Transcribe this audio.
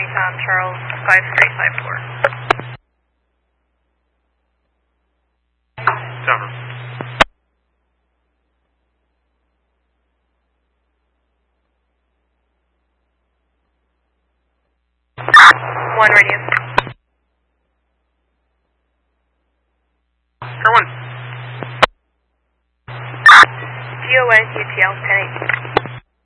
Charles 5354. Over. 1 radius. Sure 1. GON UTL 10-8.